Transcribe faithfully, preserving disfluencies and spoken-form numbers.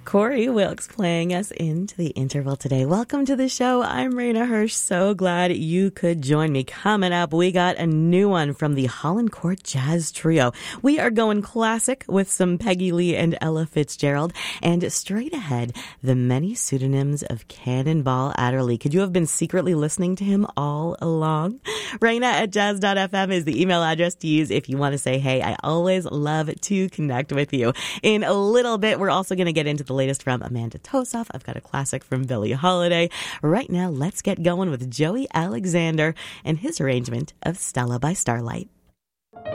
Corey Wilkes playing us into the interval today. Welcome to the show. I'm Raina Hirsch. So glad you could join me. Coming up, we got a new one from the Holland Court Jazz Trio. We are going classic with some Peggy Lee and Ella Fitzgerald. And straight ahead, the many pseudonyms of Cannonball Adderley. Could you have been secretly listening to him all along? Raina at jazz dot f m is the email address to use if you want to say, hey, I always love to connect with you. In a little bit, we're also going to get into the latest from Amanda Tosoff. I've got a classic from Billie Holiday. Right now, let's get going with Joey Alexander and his arrangement of Stella by Starlight.